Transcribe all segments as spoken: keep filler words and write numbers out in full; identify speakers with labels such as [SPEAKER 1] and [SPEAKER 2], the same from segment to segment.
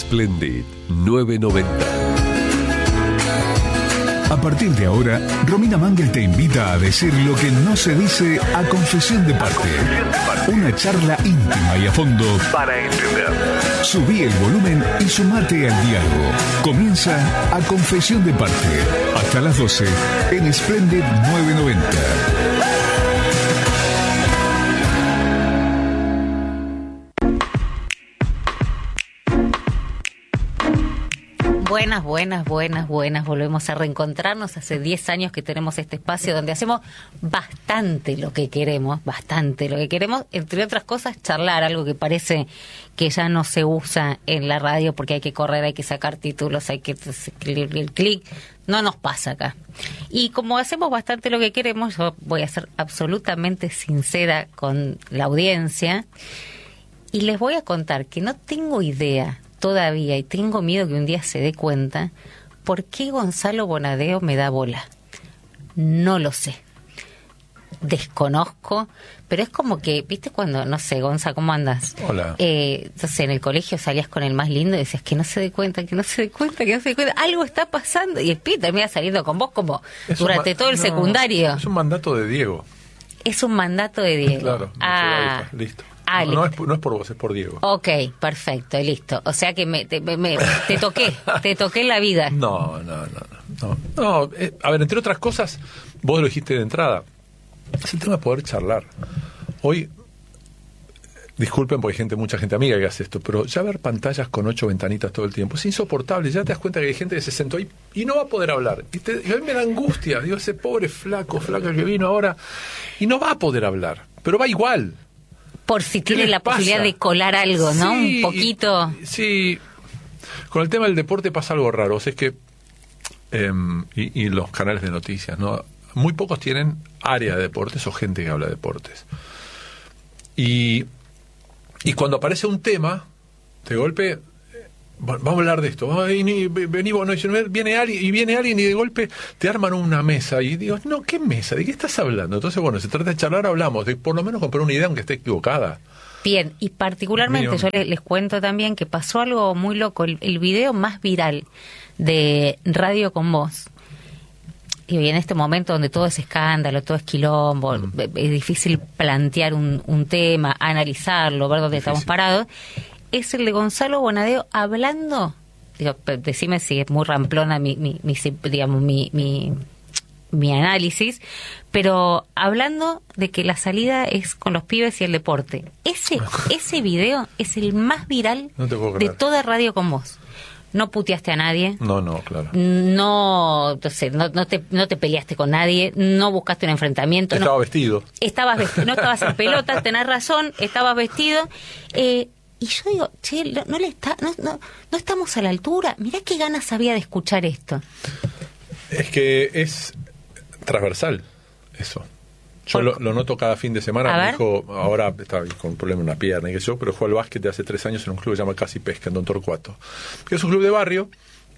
[SPEAKER 1] Splendid nueve noventa.
[SPEAKER 2] A partir de ahora, Romina Mangel te invita a decir lo que no se dice a confesión de parte. Una charla íntima y a fondo para entender. Subí el volumen y sumate al diálogo. Comienza a confesión de parte. Hasta las doce en Splendid nueve noventa.
[SPEAKER 3] Buenas, buenas, buenas, buenas. Volvemos a reencontrarnos. Hace diez años que tenemos este espacio donde hacemos bastante lo que queremos, bastante lo que queremos, entre otras cosas, charlar, algo que parece que ya no se usa en la radio porque hay que correr, hay que sacar títulos, hay que escribir el clic. No nos pasa acá. Y como hacemos bastante lo que queremos, yo voy a ser absolutamente sincera con la audiencia y les voy a contar que no tengo idea todavía, y tengo miedo que un día se dé cuenta, ¿por qué Gonzalo Bonadeo me da bola? No lo sé. Desconozco, pero es como que, ¿viste cuando, no sé, Gonza, ¿cómo andas?
[SPEAKER 4] Hola.
[SPEAKER 3] Eh, entonces en el colegio salías con el más lindo y decías que no se dé cuenta, que no se dé cuenta, que no se dé cuenta, algo está pasando, y el pibe termina saliendo con vos como
[SPEAKER 4] es
[SPEAKER 3] durante
[SPEAKER 4] ma-
[SPEAKER 3] todo el
[SPEAKER 4] no,
[SPEAKER 3] secundario.
[SPEAKER 4] Es un mandato de Diego.
[SPEAKER 3] Es un mandato de Diego.
[SPEAKER 4] Claro.
[SPEAKER 3] Ah,
[SPEAKER 4] No, listo.
[SPEAKER 3] Ah,
[SPEAKER 4] no, no, es, no es por vos, es por Diego.
[SPEAKER 3] Ok, perfecto, listo. O sea que me, te, me, me- te toqué, te toqué en la vida.
[SPEAKER 4] No, no, no. No, no, no eh, a ver, entre otras cosas, vos lo dijiste de entrada, es el tema de poder charlar. Hoy, disculpen porque hay gente, mucha gente amiga que hace esto, pero ya ver pantallas con ocho ventanitas todo el tiempo es insoportable. Ya te das cuenta que hay gente que se sentó ahí y no va a poder hablar. Y, te, y a mí me da angustia. Digo, ese pobre flaco, flaca que vino ahora y no va a poder hablar, pero va igual.
[SPEAKER 3] Por si tiene
[SPEAKER 4] les
[SPEAKER 3] la
[SPEAKER 4] pasa?
[SPEAKER 3] posibilidad de colar algo, ¿no?
[SPEAKER 4] Sí,
[SPEAKER 3] Un poquito.
[SPEAKER 4] y- sí. Con el tema del deporte pasa algo raro. O sea, es que. eh, y, y los canales de noticias, ¿no? Muy pocos tienen área de deportes o gente que habla de deportes. Y. Y cuando aparece un tema, de golpe. eh, Vamos a hablar de esto. Ay, ni- vení vos, no, y viene alguien, y viene alguien y de golpe te arman una mesa. Y digo, no, ¿qué mesa? ¿De qué estás hablando? Entonces, bueno, se trata de charlar, hablamos. De por lo menos comprar una idea aunque esté equivocada.
[SPEAKER 3] Bien, y particularmente
[SPEAKER 4] Mío.
[SPEAKER 3] yo les, les cuento también que pasó algo muy loco. El, el video más viral de Radio con Vos, y en este momento donde todo es escándalo, todo es quilombo,
[SPEAKER 4] Mm.
[SPEAKER 3] es difícil plantear un, un tema, analizarlo, ver dónde
[SPEAKER 4] Difícil.
[SPEAKER 3] estamos parados, es el de Gonzalo Bonadeo hablando, digo, pe- decime si es muy ramplona mi, mi, mi digamos, mi, mi, mi análisis, pero hablando de que la salida es con los pibes y el deporte. Ese, ese video es el más viral
[SPEAKER 4] No te puedo
[SPEAKER 3] de
[SPEAKER 4] creer.
[SPEAKER 3] toda Radio con Vos. No puteaste a nadie.
[SPEAKER 4] No, no, claro.
[SPEAKER 3] No, no sé, no, no te, no te peleaste con nadie, no buscaste un enfrentamiento.
[SPEAKER 4] Estaba
[SPEAKER 3] no,
[SPEAKER 4] vestido.
[SPEAKER 3] estabas vestido, no estabas en pelota, tenés razón, estabas vestido. Eh, y yo digo, che, no, no le está, no, no, no estamos a la altura. Mirá qué ganas había de escuchar esto.
[SPEAKER 4] Es que es transversal eso. Yo
[SPEAKER 3] Por-
[SPEAKER 4] lo, lo noto cada fin de semana.
[SPEAKER 3] A
[SPEAKER 4] Mi
[SPEAKER 3] ver.
[SPEAKER 4] hijo ahora está con un problema en una pierna y qué sé yo, pero juega al básquet de hace tres años en un club que se llama Casi Pesca, en Don Torcuato. Que es un club de barrio,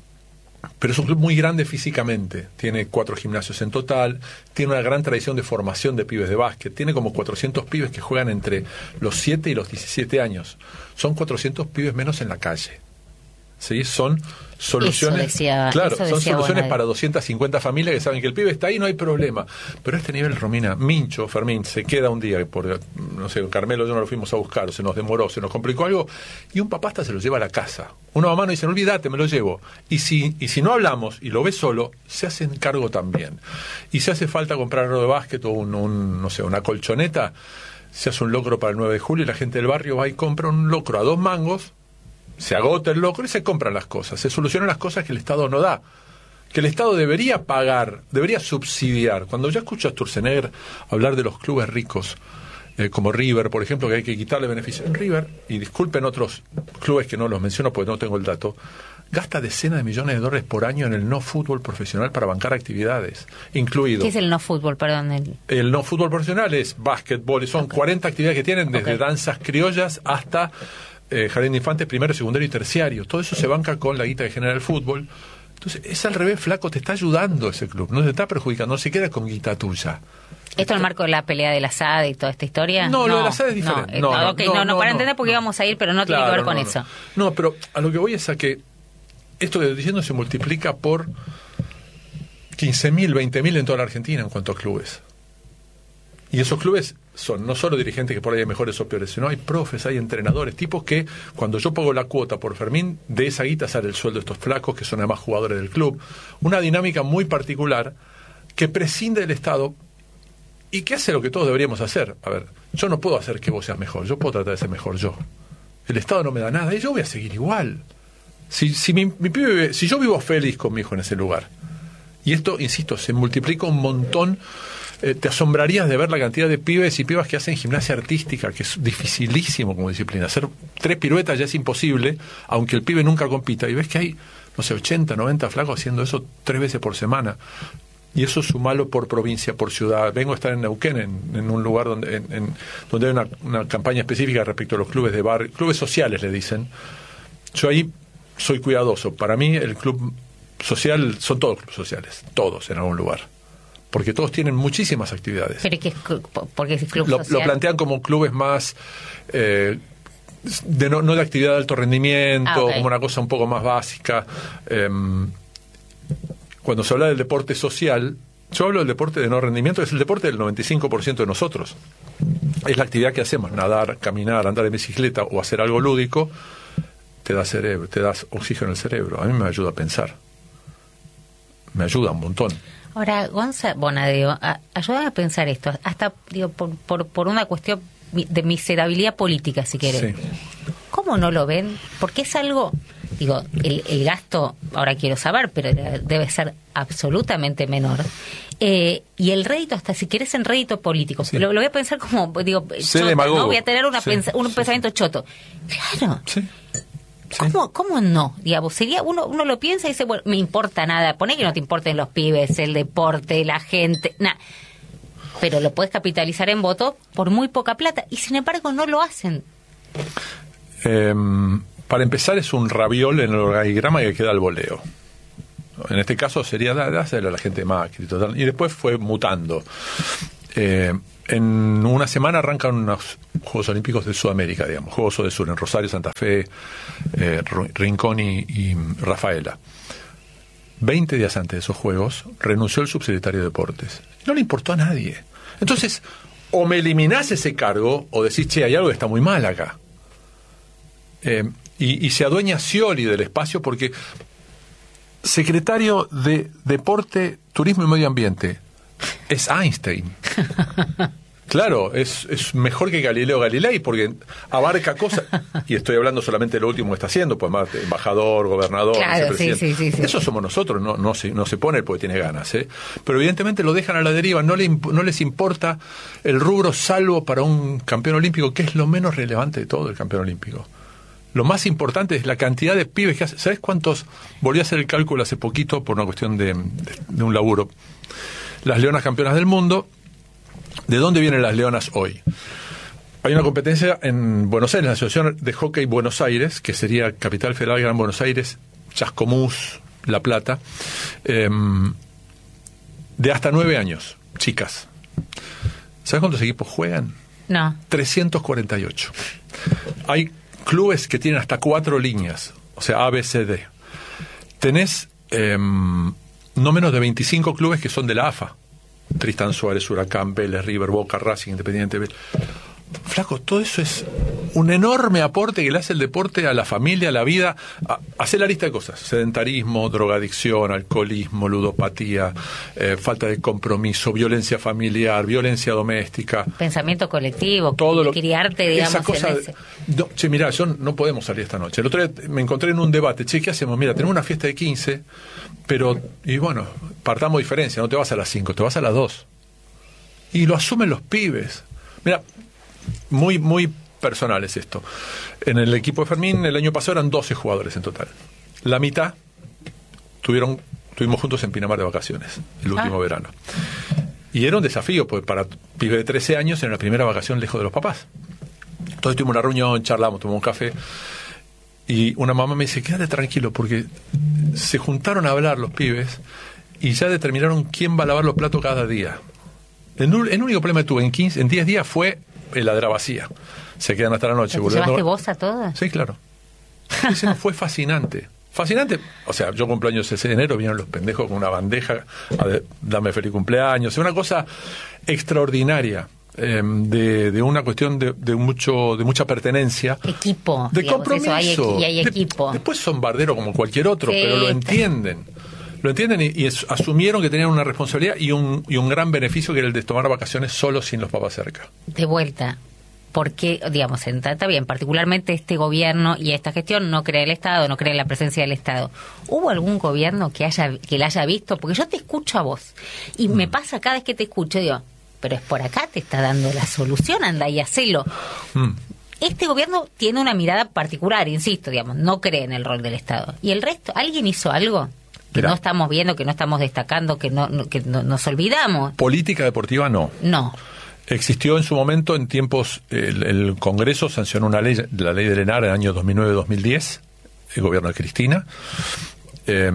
[SPEAKER 4] pero es un club muy grande físicamente. Tiene cuatro gimnasios en total, tiene una gran tradición de formación de pibes de básquet. Tiene como cuatrocientos pibes que juegan entre los siete y los diecisiete años. Son cuatrocientos pibes menos en la calle. ¿Sí? Son soluciones,
[SPEAKER 3] Eso decía-
[SPEAKER 4] claro,
[SPEAKER 3] eso
[SPEAKER 4] son
[SPEAKER 3] decía
[SPEAKER 4] soluciones
[SPEAKER 3] Bonadeo.
[SPEAKER 4] para doscientas cincuenta familias que saben que el pibe está ahí, no hay problema. Pero a este nivel, Romina, Mincho, Fermín, se queda un día, por, no sé, Carmelo yo no lo fuimos a buscar, o se nos demoró, se nos complicó algo, y un papá hasta se lo lleva a la casa. Una mamá no dice, no olvídate, me lo llevo. Y si, y si no hablamos y lo ves solo, se hacen cargo también. Y si hace falta comprar algo de básquet o un, un, no sé, una colchoneta, se hace un locro para el nueve de julio y la gente del barrio va y compra un locro a dos mangos, se agota el locro y se compran las cosas, se solucionan las cosas que el Estado no da, que el Estado debería pagar, debería subsidiar. Cuando ya escucho a Sturzenegger hablar de los clubes ricos, eh, como River, por ejemplo, que hay que quitarle beneficios. En River, y disculpen otros clubes que no los menciono porque no tengo el dato, gasta decenas de millones de dólares por año en el no fútbol profesional para bancar actividades, incluido...
[SPEAKER 3] ¿Qué es el no fútbol? Perdón. El...
[SPEAKER 4] El no fútbol profesional es básquetbol, y son
[SPEAKER 3] Ok.
[SPEAKER 4] cuarenta actividades que tienen, desde
[SPEAKER 3] Ok.
[SPEAKER 4] danzas criollas hasta eh, jardín de infantes, primero, secundario y terciario. Todo eso se banca con la guita que genera el fútbol. Entonces, es al revés, flaco, te está ayudando ese club, no te está perjudicando, no se queda con guita tuya.
[SPEAKER 3] ¿Esto en el marco de la pelea del asado y toda esta historia?
[SPEAKER 4] No, no lo del asado es diferente.
[SPEAKER 3] No,
[SPEAKER 4] no, no,
[SPEAKER 3] okay,
[SPEAKER 4] no,
[SPEAKER 3] no, no,
[SPEAKER 4] no,
[SPEAKER 3] para
[SPEAKER 4] no,
[SPEAKER 3] entender porque
[SPEAKER 4] no.
[SPEAKER 3] íbamos a ir, pero no
[SPEAKER 4] Claro,
[SPEAKER 3] tiene que ver
[SPEAKER 4] no,
[SPEAKER 3] con
[SPEAKER 4] no.
[SPEAKER 3] eso.
[SPEAKER 4] No, pero a lo que voy es a que esto que estoy diciendo se multiplica por quince mil, veinte mil en toda la Argentina en cuanto a clubes. Y esos clubes son no solo dirigentes que por ahí hay mejores o peores, sino hay profes, hay entrenadores, tipos que cuando yo pago la cuota por Fermín, de esa guita sale el sueldo de estos flacos que son además jugadores del club. Una dinámica muy particular que prescinde del Estado y que hace lo que todos deberíamos hacer. A ver, yo no puedo hacer que vos seas mejor, yo puedo tratar de ser mejor yo. El Estado no me da nada y yo voy a seguir igual. Si, si, mi, mi pibe, si yo vivo feliz con mi hijo en ese lugar, y esto, insisto, se multiplica un montón. Eh, te asombrarías de ver la cantidad de pibes y pibas que hacen gimnasia artística, que es dificilísimo como disciplina. Hacer tres piruetas ya es imposible, aunque el pibe nunca compita. Y ves que hay, no sé, ochenta, noventa flacos haciendo eso tres veces por semana. Y eso sumalo por provincia, por ciudad. Vengo a estar en Neuquén, en, en un lugar donde, en, en, donde hay una, una campaña específica respecto a los clubes de barrio, clubes sociales le dicen. Yo ahí soy cuidadoso. Para mí el club social son todos clubes sociales, todos en algún lugar. Porque todos tienen muchísimas actividades.
[SPEAKER 3] ¿Pero qué es, porque es club
[SPEAKER 4] lo,
[SPEAKER 3] social?
[SPEAKER 4] Lo plantean como clubes más, eh, de no, no de actividad de alto rendimiento,
[SPEAKER 3] ah, okay.
[SPEAKER 4] como una cosa un poco más básica. Eh, cuando se habla del deporte social, yo hablo del deporte de no rendimiento, es el deporte del noventa y cinco por ciento de nosotros. Es la actividad que hacemos, nadar, caminar, andar en bicicleta o hacer algo lúdico, te da cerebro, te das oxígeno al cerebro. A mí me ayuda a pensar. Me ayuda un montón.
[SPEAKER 3] Ahora, Gonza, Bonadeo, a, ayúdame a pensar esto, hasta digo por, por, por una cuestión de miserabilidad política, si querés.
[SPEAKER 4] Sí.
[SPEAKER 3] ¿Cómo no lo ven? Porque es algo, digo, el, el gasto, ahora quiero saber, pero debe ser absolutamente menor. Eh, y el rédito, hasta si querés en rédito político, sí. lo, lo voy a pensar como, digo, choto, ¿no? Voy a tener una
[SPEAKER 4] sí,
[SPEAKER 3] pensa, un
[SPEAKER 4] sí,
[SPEAKER 3] pensamiento
[SPEAKER 4] sí.
[SPEAKER 3] choto. Claro.
[SPEAKER 4] Sí. Sí.
[SPEAKER 3] ¿Cómo, ¿Cómo no? Digamos, sería uno uno lo piensa y dice, bueno, me importa nada. Poné que no te importen los pibes, el deporte, la gente, nada. Pero lo puedes capitalizar en votos por muy poca plata. Y sin embargo no lo hacen.
[SPEAKER 4] Eh, para empezar es un raviol en el organigrama que queda al voleo. En este caso sería dárselo a la gente de Macri. Total. Y después fue mutando. Eh, en una semana arrancan unos Juegos Olímpicos de Sudamérica, digamos, Juegos de Sur, en Rosario, Santa Fe, eh, Rincón y, y Rafaela. Veinte días antes de esos Juegos, renunció el subsecretario de Deportes. No le importó a nadie. Entonces, o me eliminás ese cargo, o decís, che, hay algo que está muy mal acá. Eh, y, y se adueña Scioli del espacio porque secretario de Deporte, Turismo y Medio Ambiente es Einstein. Claro, es, es mejor que Galileo Galilei porque abarca cosas, y estoy hablando solamente de lo último que está haciendo, pues más embajador, gobernador,
[SPEAKER 3] claro, sí, sí, sí, sí.
[SPEAKER 4] Eso somos nosotros, no, no, se, no se pone porque tiene ganas, ¿eh? Pero evidentemente lo dejan a la deriva, no, le, no les importa el rubro salvo para un campeón olímpico, que es lo menos relevante de todo el campeón olímpico. Lo más importante es la cantidad de pibes que hace. ¿Sabes cuántos? Volví a hacer el cálculo hace poquito por una cuestión de, de, de un laburo. Las leonas campeonas del mundo. ¿De dónde vienen las leonas hoy? Hay una competencia en Buenos Aires, la Asociación de Hockey Buenos Aires, que sería Capital Federal, Gran Buenos Aires, Chascomús, La Plata, eh, de hasta nueve años, chicas. ¿Sabes cuántos equipos juegan?
[SPEAKER 3] No.
[SPEAKER 4] trescientos cuarenta y ocho. Hay clubes que tienen hasta cuatro líneas, o sea, A, B, C, D. Tenés eh, no menos de veinticinco clubes que son de la A F A. Tristán Suárez, Huracán, Vélez, River, Boca, Racing, Independiente. Flaco, todo eso es un enorme aporte que le hace el deporte a la familia, a la vida. A, hacer la lista de cosas: sedentarismo, drogadicción, alcoholismo, ludopatía, eh, falta de compromiso, violencia familiar, violencia doméstica.
[SPEAKER 3] Pensamiento colectivo,
[SPEAKER 4] todo lo,
[SPEAKER 3] criarte, digamos,
[SPEAKER 4] esa cosa,
[SPEAKER 3] en ese.
[SPEAKER 4] No, che, mirá, yo no podemos salir esta noche. El otro día me encontré en un debate. Che, ¿qué hacemos? Mira, tenemos una fiesta de quince, pero, y bueno, partamos diferencia. No te vas a las cinco, te vas a las dos. Y lo asumen los pibes. Mira, muy, muy personal es esto. En el equipo de Fermín el año pasado eran doce jugadores en total. La mitad tuvieron, estuvimos juntos en Pinamar de vacaciones el último ah. verano. Y era un desafío, pues para pibes de trece años era la primera vacación lejos de los papás. Entonces tuvimos una reunión, charlamos, tomamos un café. Y una mamá me dice, quédate tranquilo, porque se juntaron a hablar los pibes y ya determinaron quién va a lavar los platos cada día. El, el único problema que tuve en quince, en diez días fue heladera vacía. Se quedan hasta la noche.
[SPEAKER 3] ¿Te llevaste vos a todas?
[SPEAKER 4] Sí, claro. Sí, sí, fue fascinante. Fascinante. O sea, yo cumpleaños el seis de enero, vinieron los pendejos con una bandeja a de, dame feliz cumpleaños. Es una cosa extraordinaria. Eh, de, de una cuestión de, de mucho de mucha pertenencia,
[SPEAKER 3] equipo,
[SPEAKER 4] de
[SPEAKER 3] digamos,
[SPEAKER 4] compromiso,
[SPEAKER 3] eso, hay, y hay equipo.
[SPEAKER 4] De, después son barderos como cualquier otro, sí, pero lo entienden, lo entienden y, y es, asumieron que tenían una responsabilidad y un, y un gran beneficio que era el de tomar vacaciones solo sin los papás cerca.
[SPEAKER 3] De vuelta, porque, digamos, está bien, particularmente este gobierno y esta gestión no cree el Estado, no cree en la presencia del Estado. ¿Hubo algún gobierno que haya que la haya visto? Porque yo te escucho a vos y mm. me pasa cada vez que te escucho, digo, pero es por acá, te está dando la solución, anda y hacelo. Mm. Este gobierno tiene una mirada particular, insisto, digamos, no cree en el rol del Estado. ¿Y el resto? ¿Alguien hizo algo? Que Mirá. no estamos viendo, que no estamos destacando, que no, no que no, nos olvidamos.
[SPEAKER 4] Política deportiva no.
[SPEAKER 3] No.
[SPEAKER 4] Existió en su momento, en tiempos, el, el Congreso sancionó una ley, la ley del ENAR en el año dos mil nueve dos mil diez, el gobierno de Cristina. Eh,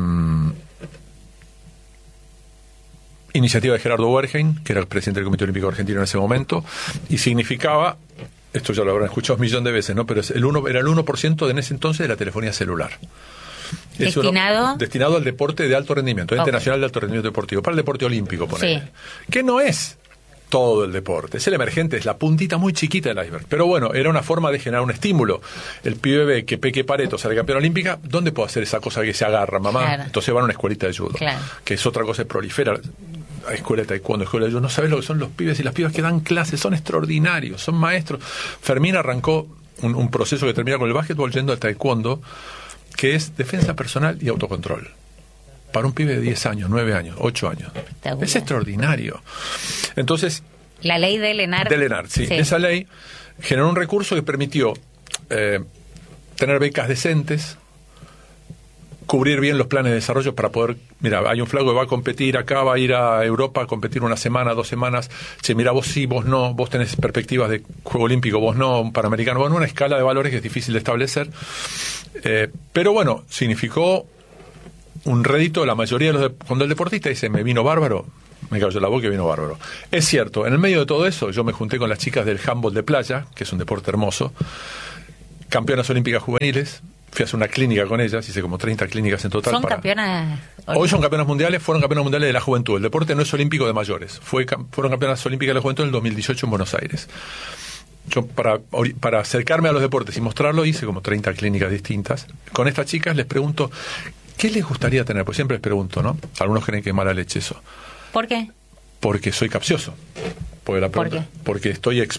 [SPEAKER 4] Iniciativa de Gerardo Wergein, que era el presidente del Comité Olímpico Argentino en ese momento, y significaba, esto ya lo habrán escuchado un millón de veces, ¿no? Pero es el uno, era el uno por ciento de en ese entonces de la telefonía celular.
[SPEAKER 3] ¿Destinado?
[SPEAKER 4] Uno, destinado al deporte de alto rendimiento, okay. Internacional de alto rendimiento deportivo, para el deporte olímpico, ponele. Sí. Que no es todo el deporte, es el emergente, es la puntita muy chiquita del iceberg. Pero bueno, era una forma de generar un estímulo. El pibe ve que Peque Pareto sale campeón olímpica, ¿dónde puedo hacer esa cosa que se agarra, mamá? Claro. Entonces van a una escuelita de judo, claro. Que es otra cosa que prolifera. Escuela de taekwondo, escuela de judo, no sabes lo que son los pibes y las pibas que dan clases, son extraordinarios, son maestros. Fermín arrancó un, un proceso que termina con el básquetbol yendo al taekwondo, que es defensa personal y autocontrol. Para un pibe de diez años, nueve años, ocho años. Es extraordinario. Entonces...
[SPEAKER 3] La ley de Lenar.
[SPEAKER 4] De Lenar, sí. sí. Esa ley generó un recurso que permitió eh, tener becas decentes, cubrir bien los planes de desarrollo para poder... Mira, hay un flaco que va a competir acá, va a ir a Europa a competir una semana, dos semanas. Che, mira, vos sí, vos no, vos tenés perspectivas de Juego Olímpico, vos no, un Panamericano. Bueno, una escala de valores que es difícil de establecer. Eh, pero bueno, significó un rédito. La mayoría de los... De, cuando el deportista dice, me vino bárbaro, me cayó la boca y vino bárbaro. Es cierto, en el medio de todo eso, yo me junté con las chicas del handball de playa, que es un deporte hermoso, campeonas olímpicas juveniles. Fui a hacer una clínica con ellas, hice como treinta clínicas en total.
[SPEAKER 3] ¿Son
[SPEAKER 4] para...
[SPEAKER 3] campeonas?
[SPEAKER 4] Hoy son campeonas mundiales, fueron campeonas mundiales de la juventud. El deporte no es olímpico de mayores. Fue, fueron campeonas olímpicas de la juventud en el dos mil dieciocho en Buenos Aires. Yo, para, para acercarme a los deportes y mostrarlo, hice como treinta clínicas distintas. Con estas chicas les pregunto, ¿qué les gustaría tener? Pues siempre les pregunto, ¿no? Algunos creen que es mala leche eso.
[SPEAKER 3] ¿Por qué?
[SPEAKER 4] Porque soy capcioso. Porque la pregunta,
[SPEAKER 3] ¿Por qué?
[SPEAKER 4] Porque estoy expuesto.